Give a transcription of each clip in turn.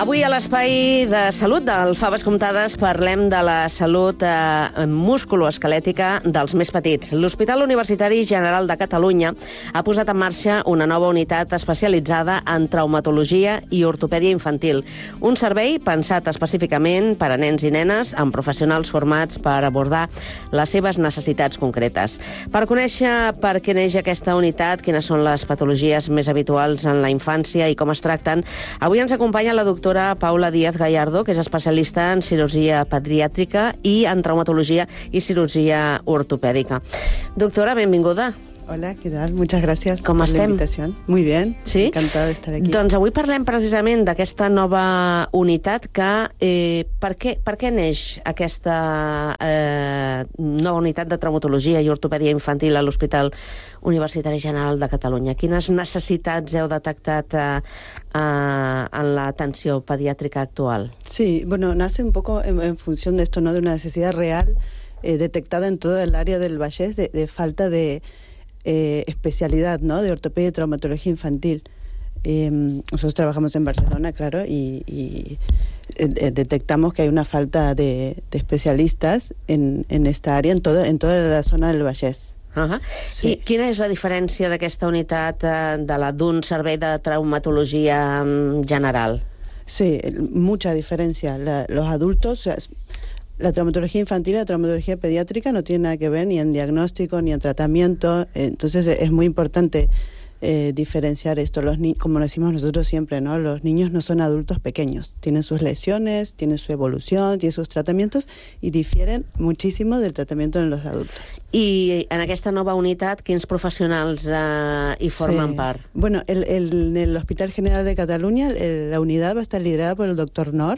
Avui a l'Espai de Salut del Faves Comptades parlem de la salut musculoesquelètica dels més petits. L'Hospital Universitari General de Catalunya ha posat en marxa una nova unitat especialitzada en traumatologia i ortopèdia infantil. Un servei pensat específicament per a nens i nenes amb professionals formats per abordar les seves necessitats concretes. Per conèixer per què neix aquesta unitat, quines són les patologies més habituals en la infància i com es tracten, avui ens acompanya la doctora Paula Díaz Gallardo, que és especialista en cirurgia pediàtrica i en traumatologia i cirurgia ortopèdica. Doctora, benvinguda. Hola, ¿qué tal? Muchas gracias por la invitación. Muy bien, sí? Encantada de estar aquí. Doncs avui parlem precisament d'aquesta nova unitat que... per què neix aquesta nova unitat de traumatologia i ortopèdia infantil a l'Hospital Universitari General de Catalunya? Quines necessitats heu detectat en l'atenció pediàtrica actual? Sí, bueno, nace un poco en función de esto, ¿no? De una necesidad real detectada en todo el área del Vallès de falta de especialidad, ¿no? De ortopedia y traumatología infantil. Nosotros trabajamos en Barcelona, claro, y detectamos que hay una falta de especialistas en esta área, en toda la zona del Vallès. Sí. I quina és la diferència d'aquesta unitat de la d'un servei de traumatologia general? Sí, mucha diferencia. Los adultos... La traumatología infantil y la traumatología pediátrica no tienen nada que ver ni en diagnóstico ni en tratamiento, entonces es muy importante diferenciar esto. Como lo decimos nosotros siempre, ¿no? Los niños no son adultos pequeños, tienen sus lesiones, tienen su evolución, tienen sus tratamientos y difieren muchísimo del tratamiento en los adultos. I en aquesta nova unitat, quins professionals hi formen part? Bueno, en el Hospital General de Cataluña la unidad va a estar liderada por el doctor Nor.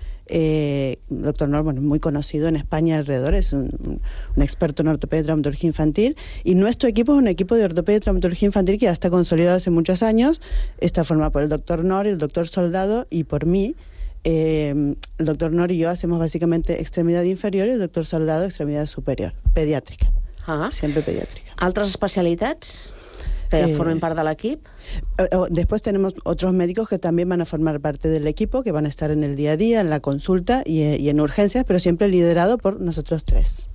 Doctor Nor, bueno, muy conocido en España alrededor, es un experto en ortopedia y traumatología infantil, y nuestro equipo es un equipo de ortopedia y traumatología infantil que ya está consolidado hace muchos años. Está formado por el doctor Nor, el doctor Soldado y por mí. El doctor Nor y yo hacemos básicamente extremidad inferior y el doctor Soldado extremidad superior, pediátrica, siempre pediátrica. ¿Altres especialitats que formen part de l'equip? Después tenemos otros médicos que también van a formar parte del equipo, que van a estar en el día a día, en la consulta y en urgencias, pero siempre liderado por nosotros tres.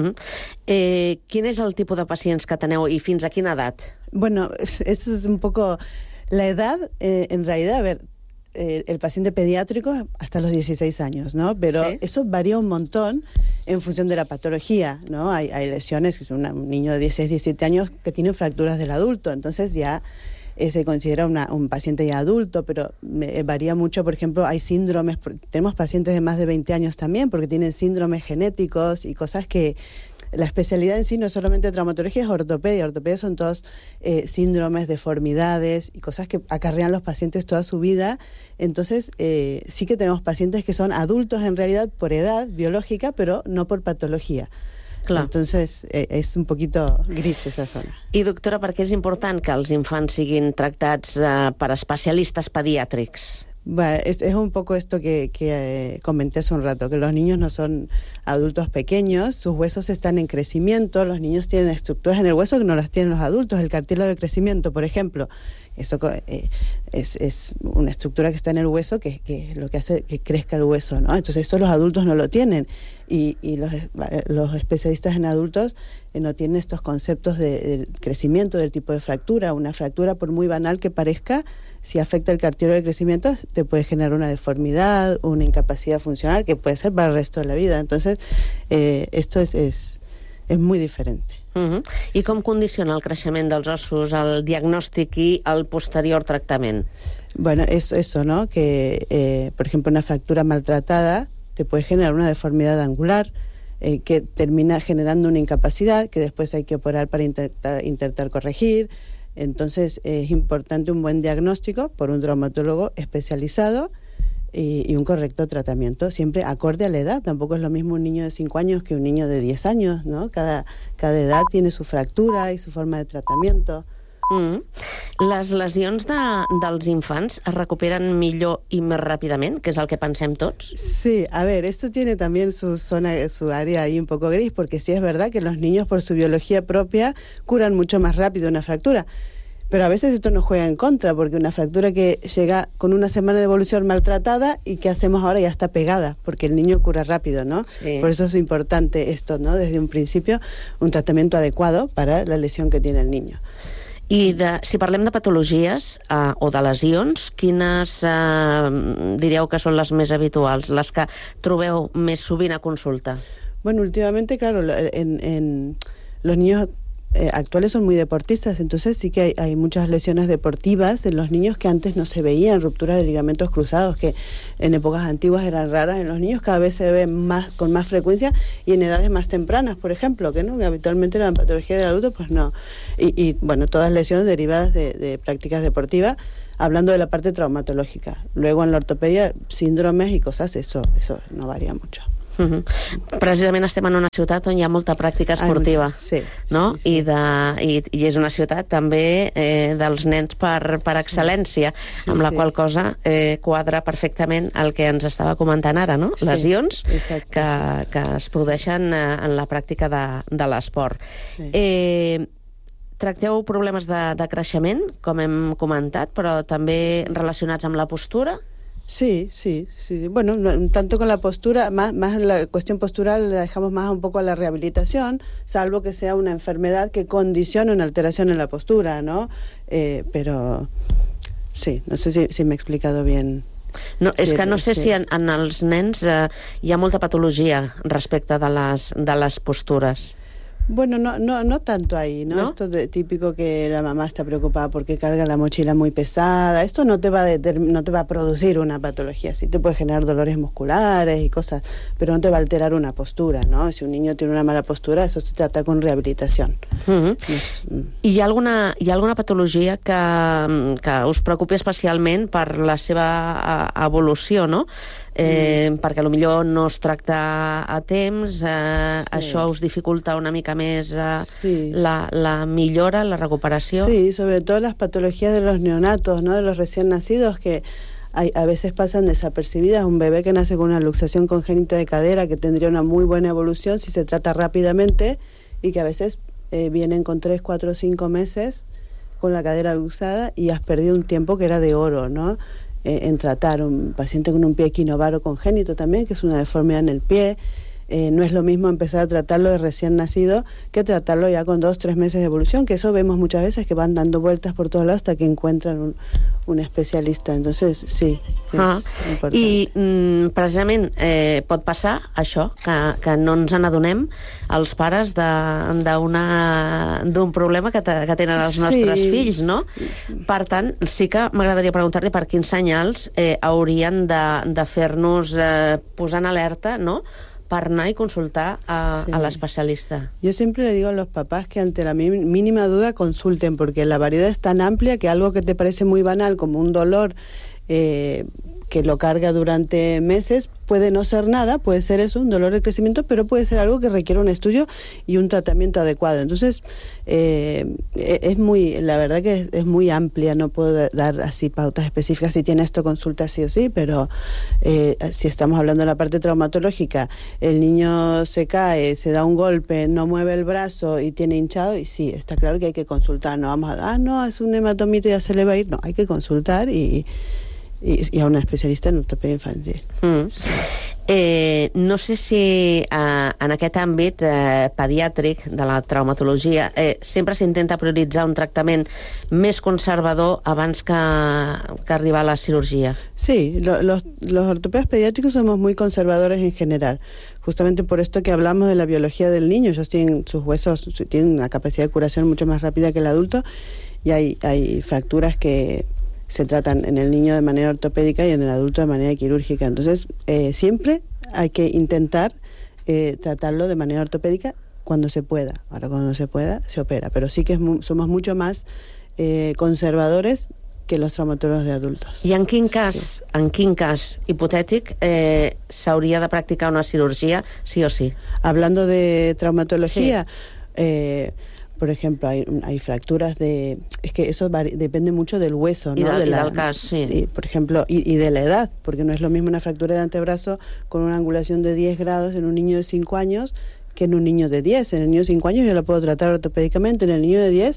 Quin és el tipus de pacients que teneu i fins a quina edat? Bueno, eso es un poco... La edad, en realidad, a ver, el paciente pediátrico hasta los 16 años, ¿no? Pero ¿sí? Eso varía un montón en función de la patología, ¿no? Hay lesiones, que son un niño de 16, 17 años que tiene fracturas del adulto, entonces ya se considera un paciente ya adulto, pero varía mucho. Por ejemplo, hay síndromes, tenemos pacientes de más de 20 años también, porque tienen síndromes genéticos y cosas que... La especialidad en sí no es solamente traumatología, es ortopedia. Ortopedia son todos síndromes, deformidades y cosas que acarrean los pacientes toda su vida. Entonces, sí que tenemos pacientes que son adultos en realidad por edad biológica, pero no por patología. Clar. Entonces, és un poquito gris esa zona. I, doctora, per què és important que els infants siguin tractats per especialistes pediàtrics? Bueno, es un poco esto que comenté hace un rato, que los niños no son adultos pequeños, sus huesos están en crecimiento, los niños tienen estructuras en el hueso que no las tienen los adultos, el cartílago de crecimiento, por ejemplo. Eso es una estructura que está en el hueso que lo que hace que crezca el hueso, ¿no? Entonces eso los adultos no lo tienen y los especialistas en adultos no tienen estos conceptos del crecimiento, del tipo de fractura. Una fractura, por muy banal que parezca, si afecta el cartílago de crecimiento, te puede generar una deformidad, una incapacidad funcional que puede ser para el resto de la vida. Entonces, esto es muy diferente. I com condiciona el creixement dels ossos, el diagnòstic i el posterior tractament? Bueno, eso, ¿no? Que, por ejemplo, una fractura maltratada te puede generar una deformidad angular que termina generando una incapacidad que después hay que operar para intentar corregir. Entonces, es importante un buen diagnóstico por un traumatólogo especializado y un correcto tratamiento, siempre acorde a la edad. Tampoco es lo mismo un niño de 5 años que un niño de 10 años, ¿no? Cada edad tiene su fractura y su forma de tratamiento. Les lesions dels infants es recuperen millor i més ràpidament, que és el que pensem tots? Sí, a ver, esto tiene también su área ahí un poco gris, porque sí es verdad que los niños por su biología propia curan mucho más rápido una fractura. Pero a veces esto nos juega en contra, porque una fractura que llega con una semana de evolución maltratada, ¿y qué hacemos ahora? Ya está pegada, porque el niño cura rápido, ¿no? Sí. Por eso es importante esto, ¿no? Desde un principio, un tratamiento adecuado para la lesión que tiene el niño. I si parlem de patologies o de lesions, quines diríeu que són les més habituals, les que trobeu més sovint a consulta? Bueno, últimamente, claro, los niños actuales son muy deportistas, entonces sí que hay muchas lesiones deportivas en los niños que antes no se veían, rupturas de ligamentos cruzados, que en épocas antiguas eran raras en los niños, cada vez se ven con más frecuencia y en edades más tempranas, por ejemplo, que no, que habitualmente la patología del adulto, pues no. Y bueno, todas lesiones derivadas de prácticas deportivas, hablando de la parte traumatológica. Luego en la ortopedia, síndromes y cosas, eso no varía mucho. Precisament estem en una ciutat on hi ha molta pràctica esportiva, sí, no? Sí. I és una ciutat també dels nens per excel·lència, amb la qual cosa quadra perfectament el que ens estava comentant ara, no? Lesions que es produeixen en la pràctica de l'esport. Tracteu problemes de creixement, com hem comentat, però també relacionats amb la postura? Sí. Bueno, tanto con la postura, más la cuestión postural la dejamos más un poco a la rehabilitación, salvo que sea una enfermedad que condicione una alteración en la postura, ¿no? Pero sí, no sé si me he explicado bien. No, és que no sé si en els nens hi ha molta patologia respecte de les postures. Bueno, no tanto ahí, ¿no? Esto típico que la mamá está preocupada porque carga la mochila muy pesada. Esto no te va a producir una patología. Sí te puede generar dolores musculares y cosas, pero no te va a alterar una postura, ¿no? Si un niño tiene una mala postura, eso se trata con rehabilitación. Hi ha alguna patologia que us preocupi especialment per la seva evolució, no? Perquè potser no es tracta a temps, això us dificulta una mica més la millora, la recuperació. Sí, sobre todo las patologías de los neonatos, ¿no? De los recién nacidos, que a veces pasan desapercibidas. Un bebé que nace con una luxación congénita de cadera, que tendría una muy buena evolución si se trata rápidamente, y que a veces vienen con 3, 4, 5 meses con la cadera luxada y has perdido un tiempo que era de oro, ¿no? En tratar un paciente con un pie equinovaro congénito también, que es una deformidad en el pie. No es lo mismo empezar a tratarlo de recién nacido que tratarlo ya con 2, 3 meses de evolución, que eso vemos muchas veces, que van dando vueltas por todos lados hasta que encuentran un especialista. Entonces, sí, és important. I precisament pot passar això, que no ens n'adonem els pares d'un problema que tenen els nostres fills, no? Per tant, sí que m'agradaria preguntar-li per quins senyals haurien de fer-nos posar en alerta, no?, para anar y consultar a l'especialista. Yo siempre le digo a los papás que ante la mínima duda consulten, porque la variedad es tan amplia que algo que te parece muy banal, como un dolor que lo carga durante meses, puede no ser nada, puede ser eso, un dolor de crecimiento, pero puede ser algo que requiere un estudio y un tratamiento adecuado. Entonces, la verdad que es muy amplia, no puedo dar así pautas específicas, si tiene esto consulta sí o sí, pero si estamos hablando de la parte traumatológica, el niño se cae, se da un golpe, no mueve el brazo y tiene hinchado, y sí, está claro que hay que consultar, no vamos a, no, es un hematomito y ya se le va a ir, no, hay que consultar y a una especialista en ortopedia infantil. No sé si en aquest àmbit pediàtric de la traumatologia sempre s'intenta prioritzar un tractament més conservador abans que arribar a la cirugía. Sí, los ortopedas pediátricos somos muy conservadores en general, justamente por esto que hablamos de la biología del niño. Ellos tienen sus huesos, tienen una capacidad de curación mucho más rápida que el adulto, y hay fracturas que se tratan en el niño de manera ortopédica y en el adulto de manera quirúrgica. Entonces, siempre hay que intentar tratarlo de manera ortopédica cuando se pueda. Ahora, cuando no se pueda, se opera. Pero sí que somos mucho más conservadores que los traumatólogos de adultos. I en quin cas hipotètic s'hauria de practicar una cirugía sí o sí? Hablando de traumatología, por ejemplo, hay fracturas es que eso depende mucho del hueso, ¿no? Y del caso, sí. Por ejemplo, y de la edad, porque no es lo mismo una fractura de antebrazo con una angulación de 10 grados en un niño de 5 años que en un niño de 10. En el niño de 5 años yo lo puedo tratar ortopédicamente, en el niño de 10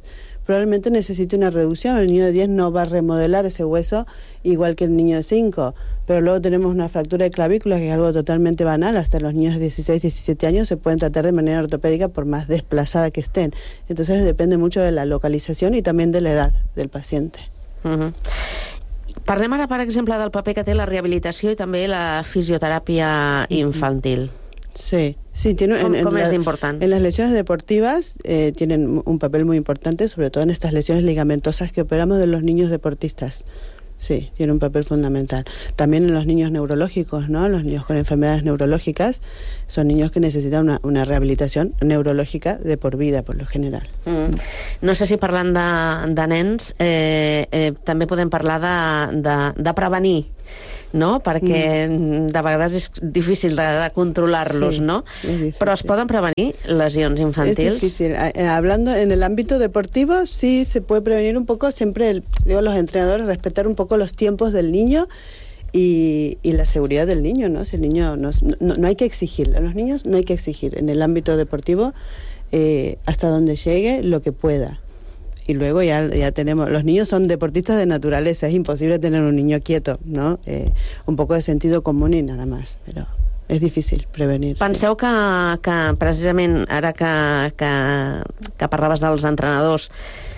probablemente necesite una reducción. El niño de 10 no va a remodelar ese hueso igual que el niño de 5, pero luego tenemos una fractura de clavícula, que es algo totalmente banal. Hasta los niños de 16, 17 años se pueden tratar de manera ortopédica por más desplazada que estén. Entonces depende mucho de la localización y también de la edad del paciente. Parlem ara, per exemple, del paper que té la rehabilitació i també la fisioteràpia infantil. Sí, tiene, ¿Cómo es importante? En las lesiones deportivas tienen un papel muy importante, sobre todo en estas lesiones ligamentosas que operamos de los niños deportistas. Sí, tiene un papel fundamental. También en los niños neurológicos, ¿no? Los niños con enfermedades neurológicas son niños que necesitan una rehabilitación neurológica de por vida, por lo general. No sé si parlant de nens, també podem parlar de prevenir, no? Perquè de vegades és difícil de controlar-los, no? Però es poden prevenir lesions infantils? Es difícil. Hablando en el ámbito deportivo, sí se puede prevenir un poco. Siempre digo, los entrenadores, respetar un poco los tiempos del niño y la seguridad del niño, ¿no? Si el niño no hay que exigirle. A los niños no hay que exigir en el ámbito deportivo hasta donde llegue lo que pueda. Y luego ya tenemos, los niños son deportistas de naturaleza, es imposible tener un niño quieto, ¿no? Un poco de sentido común y nada más, pero és difícil prevenir. Penseu que precisament ara que parlaves dels entrenadors,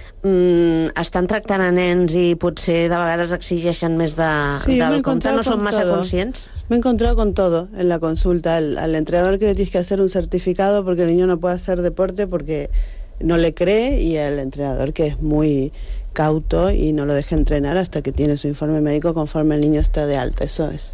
estan tractant a nens i potser de vegades exigeixen més del compte, no són massa conscients? Me he encontrado con todo en la consulta. Al entrenador que le tienes que hacer un certificado porque el niño no puede hacer deporte porque no le cree, y al entrenador que es muy cauto y no lo deja entrenar hasta que tiene su informe médico conforme el niño está de alta. Eso es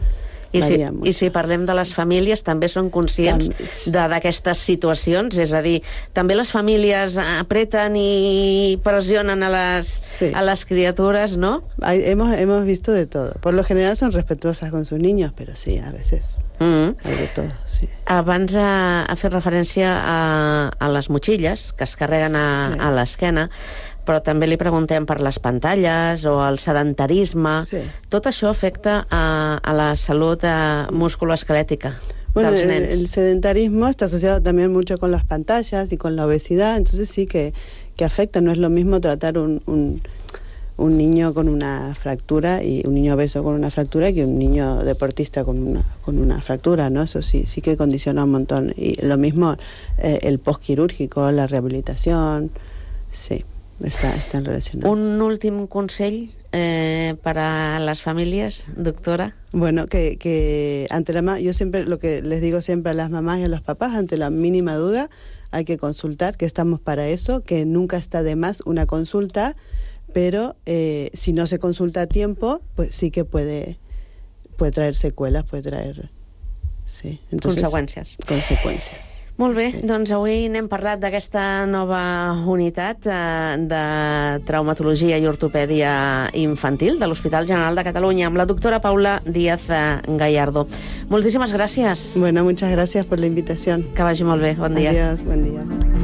I si parlem de les famílies, també són conscients d'aquestes situacions? És a dir, també les famílies apreten y presionan a las criaturas, ¿no? Hemos visto de todo. Por lo general son respetuosas con sus niños, pero sí, a veces hay de todo, sí. Abans ha fet referència a les motxilles que es carreguen a l'esquena, però també li preguntem per les pantalles o el sedentarisme. Tot això afecta a la salud musculoesquelética dels nens. El sedentarismo está asociado también mucho con las pantallas y con la obesidad, entonces sí que afecta. No es lo mismo tratar un niño con una fractura y un niño obeso con una fractura que un niño deportista con una fractura, ¿no? Eso sí que condiciona un montón. Y lo mismo el postquirúrgico, la rehabilitación, sí. Están relacionados. Un últim consell para las familias, doctora. Bueno, que ante yo siempre, lo que les digo siempre a las mamás y a los papás, ante la mínima duda hay que consultar, que estamos para eso, que nunca está de más una consulta, pero si no se consulta a tiempo, pues sí que puede traer secuelas, puede traer conseqüències. Molt bé, doncs avui n'hem parlat d'aquesta nova unitat de traumatologia i ortopèdia infantil de l'Hospital General de Catalunya amb la doctora Paula Díaz Gallardo. Moltíssimes gràcies. Bueno, muchas gracias por la invitación. Que vagi molt bé, bon dia. Adiós, buen día.